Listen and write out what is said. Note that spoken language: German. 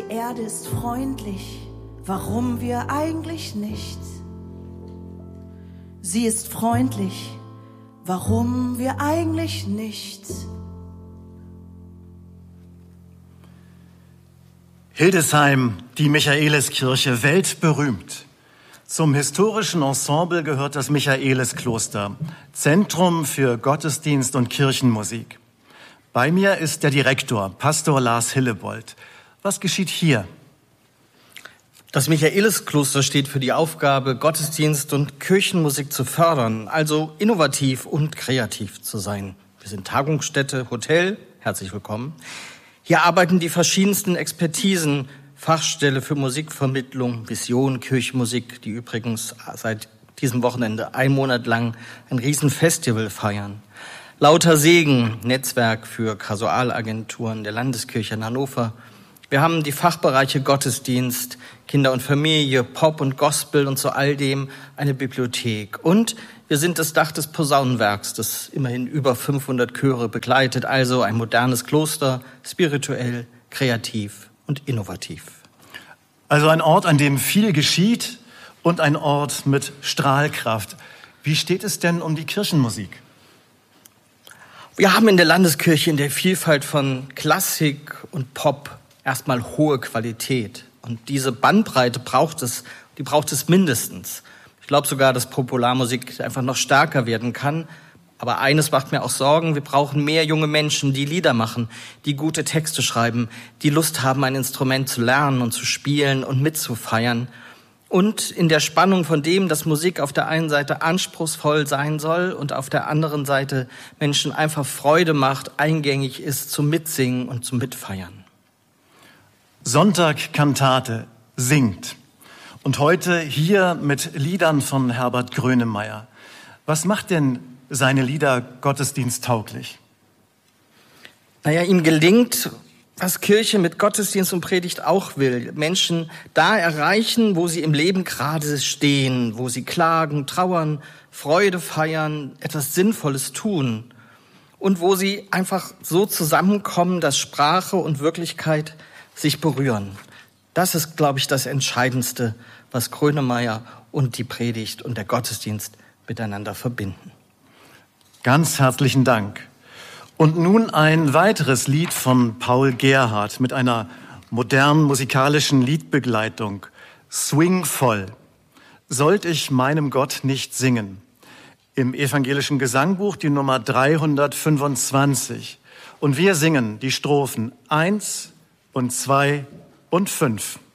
Erde ist freundlich, warum wir eigentlich nicht? Sie ist freundlich, warum wir eigentlich nicht? Hildesheim, die Michaeliskirche, weltberühmt. Zum historischen Ensemble gehört das Michaeliskloster, Zentrum für Gottesdienst und Kirchenmusik. Bei mir ist der Direktor, Pastor Lars Hillebold. Was geschieht hier? Das Michaeliskloster steht für die Aufgabe, Gottesdienst und Kirchenmusik zu fördern, also innovativ und kreativ zu sein. Wir sind Tagungsstätte, Hotel, herzlich willkommen. Hier arbeiten die verschiedensten Expertisen, Fachstelle für Musikvermittlung, Vision, Kirchenmusik, die übrigens seit diesem Wochenende 1 Monat lang ein Riesenfestival feiern. Lauter Segen, Netzwerk für Kasualagenturen der Landeskirche in Hannover. Wir haben die Fachbereiche Gottesdienst, Kinder und Familie, Pop und Gospel und zu all dem eine Bibliothek. Und wir sind das Dach des Posaunenwerks, das immerhin über 500 Chöre begleitet, also ein modernes Kloster, spirituell, kreativ und innovativ. Also ein Ort, an dem viel geschieht und ein Ort mit Strahlkraft. Wie steht es denn um die Kirchenmusik? Wir haben in der Landeskirche in der Vielfalt von Klassik und Pop erstmal hohe Qualität. Und diese Bandbreite braucht es mindestens. Ich glaube sogar, dass Popularmusik einfach noch stärker werden kann. Aber eines macht mir auch Sorgen, wir brauchen mehr junge Menschen, die Lieder machen, die gute Texte schreiben, die Lust haben, ein Instrument zu lernen und zu spielen und mitzufeiern. Und in der Spannung von dem, dass Musik auf der einen Seite anspruchsvoll sein soll und auf der anderen Seite Menschen einfach Freude macht, eingängig ist zum Mitsingen und zum Mitfeiern. Sonntag Kantate singt. Und heute hier mit Liedern von Herbert Grönemeyer. Was macht denn seine Lieder gottesdiensttauglich? Ihm gelingt, was Kirche mit Gottesdienst und Predigt auch will. Menschen da erreichen, wo sie im Leben gerade stehen, wo sie klagen, trauern, Freude feiern, etwas Sinnvolles tun. Und wo sie einfach so zusammenkommen, dass Sprache und Wirklichkeit sich berühren. Das ist, glaube ich, das Entscheidendste, was Grönemeyer und die Predigt und der Gottesdienst miteinander verbinden. Ganz herzlichen Dank. Und nun ein weiteres Lied von Paul Gerhardt mit einer modernen musikalischen Liedbegleitung. Swingvoll. Sollt ich meinem Gott nicht singen? Im evangelischen Gesangbuch die Nummer 325. Und wir singen die Strophen 1 und 2 und 5.